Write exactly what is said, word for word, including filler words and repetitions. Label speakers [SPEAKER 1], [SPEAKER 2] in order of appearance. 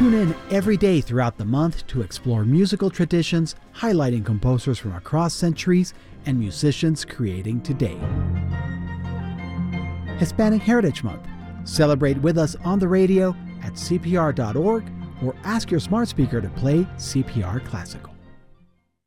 [SPEAKER 1] Tune in every day throughout the month to explore musical traditions, highlighting composers from across centuries and musicians creating today. Hispanic Heritage Month. Celebrate with us on the radio at C P R dot org or ask your smart speaker to play C P R Classical.